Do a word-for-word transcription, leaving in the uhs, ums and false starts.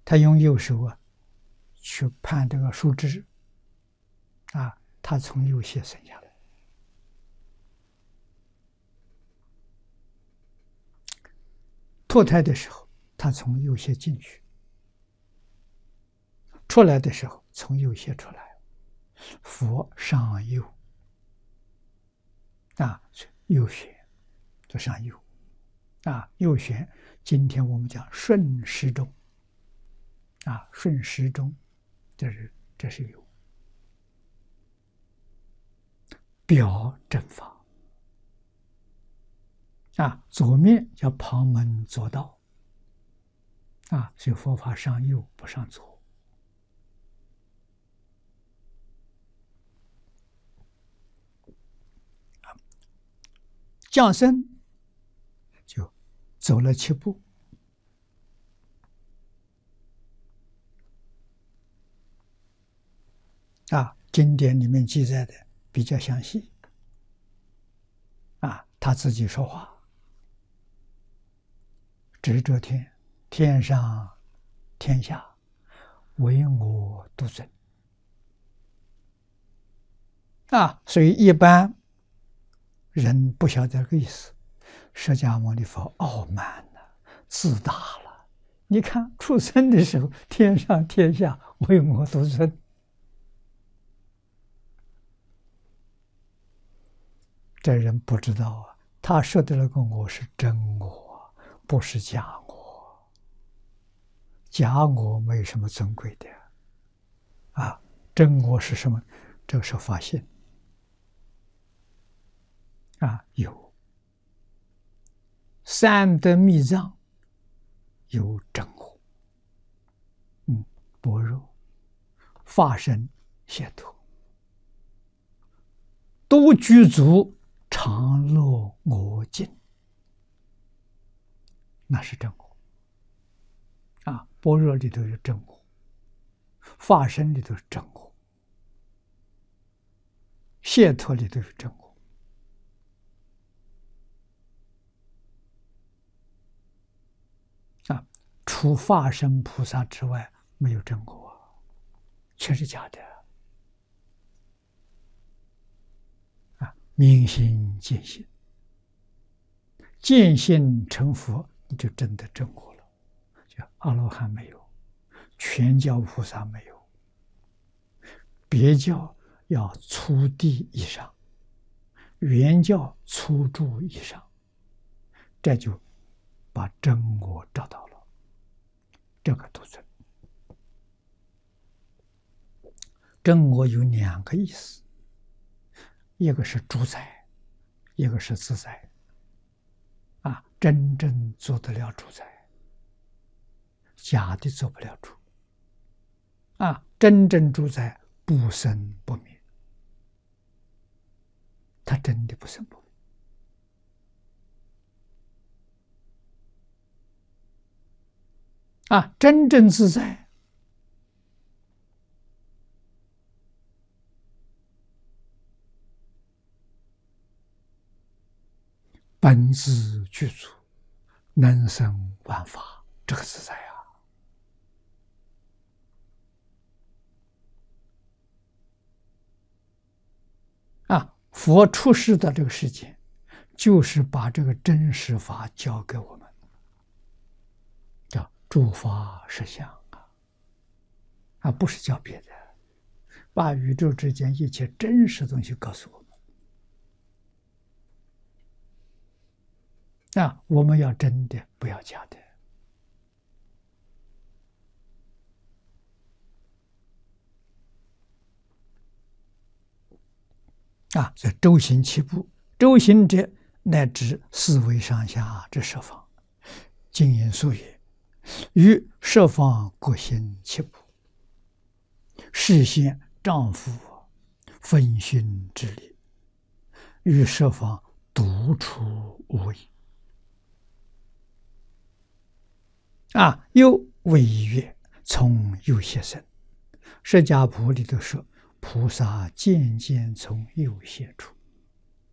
他用右手啊去攀这个树枝，啊，他从右胁生下来。脱胎的时候，他从右胁进去；出来的时候，从右胁出来。佛上右，啊，右旋，就上右，啊，右旋。今天我们讲顺时钟，啊，顺时钟，这是这是右，表正法，啊，左面叫旁门左道，啊，所以佛法上右不上左。降生就走了七步，啊，经典里面记载的比较详细，啊，他自己说话，指着天，天上天下唯我独尊，啊，所以一般人不晓得这个意思。释迦牟尼佛傲慢了，自大了。你看出生的时候，天上天下唯我独尊，这人不知道啊。他说的那个我是真我，不是假我。假我没什么尊贵的啊，真我是什么？这个是法性啊，有三德密藏，有真我，嗯，般若、法身、解脱，都具足常乐我净，那是真我啊。般若里头有真我，法身里头是真我，解脱里头有真我。啊，除法身菩萨之外，没有真我，全是假的。啊，明心见性，见性成佛，你就真的真我了。就阿罗汉没有，全教菩萨没有，别教要初地以上，原教初住以上，这就把真我找到了，这个独尊。真我有两个意思，一个是主宰，一个是自在。啊，真正做得了主宰，假的做不了主。啊，真正主宰不生不灭，他真的不生不灭。啊，真正自在，本自具足，能生万法，这个自在啊！啊，佛出世的这个世界，就是把这个真实法教给我们，叫诸法实相啊，啊，不是教别的，把宇宙之间一切真实东西告诉我们。啊，我们要真的，不要假的。啊，这周行七步，周行者乃至四维上下之十方，经言述也。于十方各行七步，示现丈夫分熏之力，于十方独处无异。啊，又谓曰：从右胁生。释迦谱里头说，菩萨渐渐从右胁出。